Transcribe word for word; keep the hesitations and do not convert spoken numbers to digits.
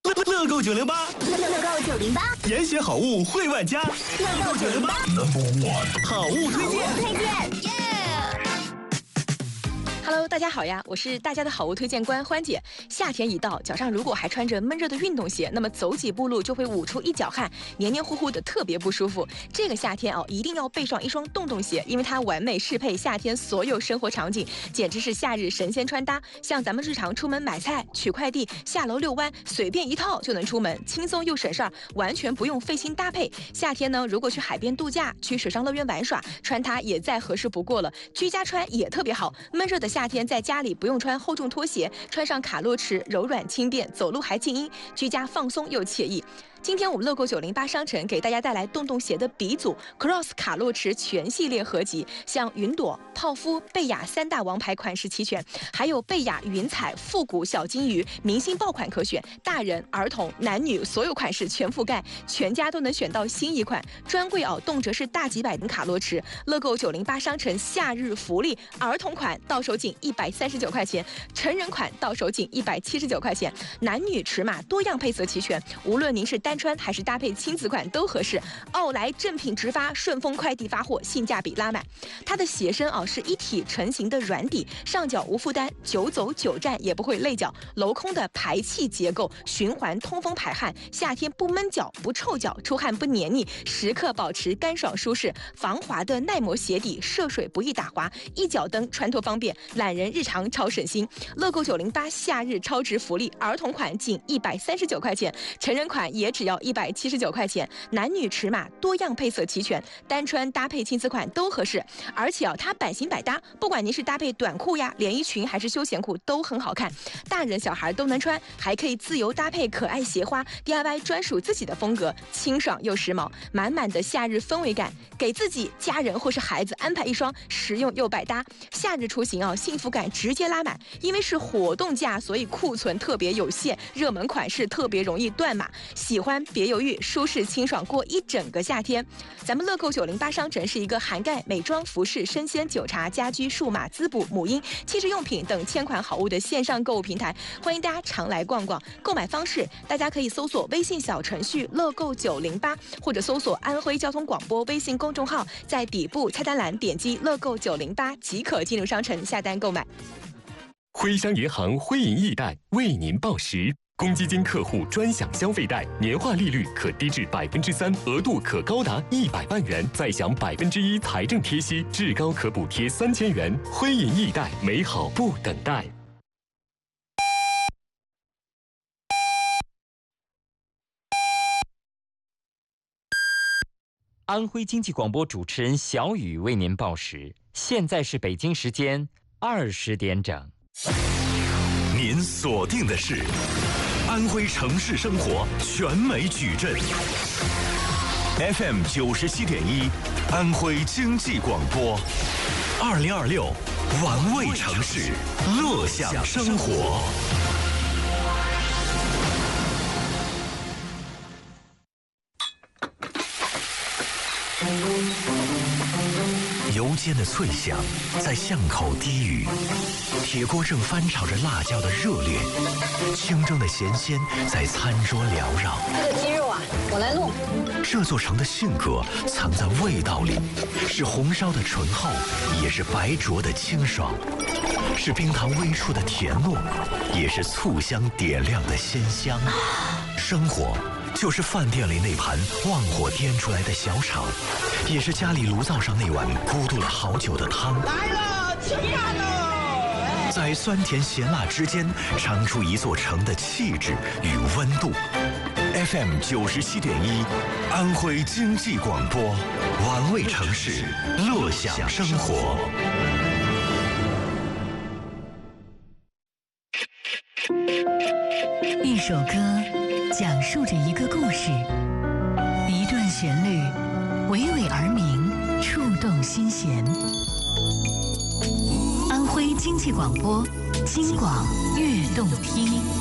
乐购九零八， 乐购九零八， 严选好物惠万家。乐购九零八 ，Number One 好物推荐。 推荐。 Hello， 大家好呀，我是大家的好物推荐官欢姐。夏天一到，脚上如果还穿着闷热的运动鞋，那么走几步路就会捂出一脚汗，黏黏糊糊的，特别不舒服。这个夏天哦，一定要备上一双洞洞鞋，因为它完美适配夏天所有生活场景，简直是夏日神仙穿搭。像咱们日常出门买菜、取快递、下楼遛弯，随便一套就能出门，轻松又省事儿，完全不用费心搭配。夏天呢，如果去海边度假、去水上乐园玩耍，穿它也再合适不过了。居家穿也特别好，闷热的夏天在家里不用穿厚重拖鞋，穿上卡洛驰柔软轻便，走路还静音，居家放松又惬意。今天我们乐购九零八商城给大家带来洞洞鞋的鼻祖 Cross 卡洛驰全系列合集，像云朵、泡芙、贝雅三大王牌款式齐全，还有贝雅云彩、复古小金鱼，明星爆款可选，大人、儿童、男女所有款式全覆盖，全家都能选到心仪款。专柜哦，动辄是大几百的卡洛驰。乐购九零八商城夏日福利，儿童款到手仅一百三十九块钱，成人款到手仅一百七十九块钱，男女尺码多样配色齐全，无论您是单穿还是搭配亲子款都合适。奥莱正品直发，顺丰快递发货，性价比拉满。它的鞋身啊是一体成型的软底，上脚无负担，久走久站也不会累脚。镂空的排气结构，循环通风排汗，夏天不闷脚不臭脚，出汗不黏腻，时刻保持干爽舒适。防滑的耐磨鞋底，涉水不易打滑，一脚蹬穿脱方便，懒人日常超省心。乐购九零八夏日超值福利，儿童款仅一百三十九块钱，成人款也只要一百七十九块钱，男女尺码多样配色齐全，单穿搭配亲子款都合适。而且啊，它版型百搭，不管您是搭配短裤呀、连衣裙还是休闲裤都很好看，大人小孩都能穿，还可以自由搭配可爱鞋花 ，D I Y 专属自己的风格，清爽又时髦，满满的夏日氛围感。给自己、家人或是孩子安排一双实用又百搭，夏日出行啊，幸福感直接拉满。因为是活动价，所以库存特别有限，热门款式特别容易断码。喜欢别犹豫，舒适清爽过一整个夏天。咱们乐购九零八商城是一个涵盖美妆、服饰、生鲜、酒茶、家居、数码、滋补、母婴、汽车用品等千款好物的线上购物平台，欢迎大家常来逛逛。购买方式，大家可以搜索微信小程序乐购九零八，或者搜索安徽交通广播微信公众号，在底部菜单栏点击乐购九零八即可进入商城下单购买。 徽商银行徽银易贷为您报时。公积金客户专享消费贷，年化利率可低至百分之三，额度可高达一百万元，再享百分之一财政贴息，至高可补贴三千元。徽银易贷，美好不等待。 安徽经济广播主持人小雨为您报时，现在是北京时间二十点整。 您锁定的是安徽城市生活全美矩阵 F M 九十七点一，安徽经济广播，二零二六玩味城市，乐享生活。油煎的脆响在巷口低语，铁锅正翻炒着辣椒的热烈，清蒸的咸鲜在餐桌缭绕。 这个鸡肉啊，我来弄。 这座城的性格藏在味道里，是红烧的醇厚，也是白灼的清爽，是冰糖微触的甜糯，也是醋香点亮的鲜香。生活就是饭店里那盘旺火颠出来的小炒，也是家里炉灶上那碗咕嘟了好久的汤。 来了，吃饭喽！ 在酸甜咸辣之间，尝出一座城的气质与温度。F M 九十七点一，安徽经济广播，玩味城市，乐享生活。 一首歌讲述着一个故事，一段旋律娓娓而明，触动心弦。安徽经济广播，京广悦动听。